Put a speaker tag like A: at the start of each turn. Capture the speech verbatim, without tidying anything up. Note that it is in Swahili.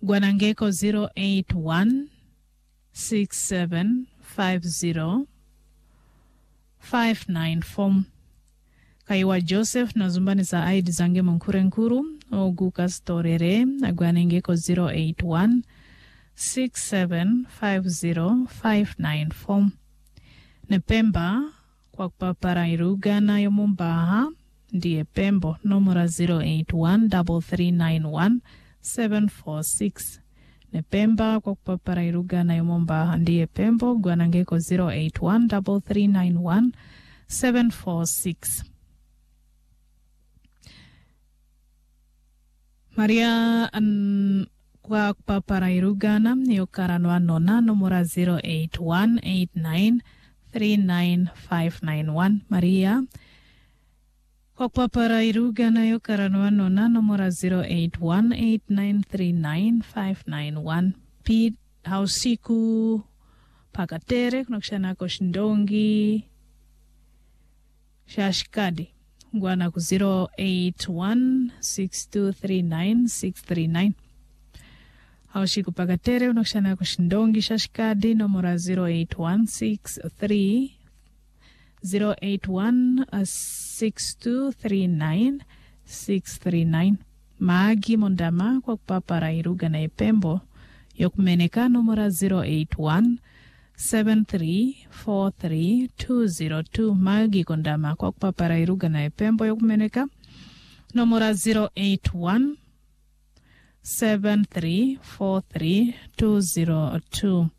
A: Gwanangeko zero eight one six seven five zero five nine four. Kaiwa Joseph na zumbani za aidi zange mnkure nkuru oguka storere agwanangeko zero eight one six seven five zero five nine four. Nepemba kwa kupapara iruga na yomumbaha ndiye Pembo nomura zero eight one three three nine one seven four six. Nepemba kwa kupapara iruga na yomumbaha ndiye Pembo gwanangeko zero eight one three three nine one seven four six. Maria an kwa kupapara iruga na yokaranwa nona nomura zero eight one eight nine three nine five nine one. Maria kwa kupapara iruga na yokaranwa nona nomura zero eight one eight nine three nine five nine one. Pete hausiku pakatere kunakshana koshindongi shashkadi ngwana ku zero eight one six two three nine six three nine. Hausiku pakatere kunakshana koshindongi shashkadi nomura zero eight one six three zero eight one six two three nine six three nine. Maagi mondama kwa kupapara iruga na Pembo yokumeneka nomura zero eight one seven three four three two zero two. Maagi kondama kwa kupapara iruga na Pembo yokumeneka nomura zero eight one seven three four three two zero two.